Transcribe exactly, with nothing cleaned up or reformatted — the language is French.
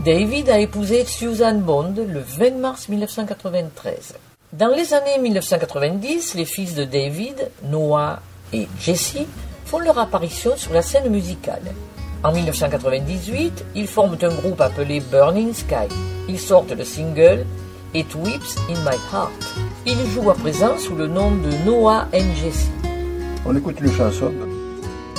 David a épousé Susan Bond le vingt mars mille neuf cent quatre-vingt-treize. Dans les années mille neuf cent quatre-vingt-dix, les fils de David, Noah et Jesse, font leur apparition sur la scène musicale. En mille neuf cent quatre-vingt-dix-huit, ils forment un groupe appelé Burning Sky. Ils sortent le single It Weeps in My Heart. Ils jouent à présent sous le nom de Noah and Jesse. On écoute une chanson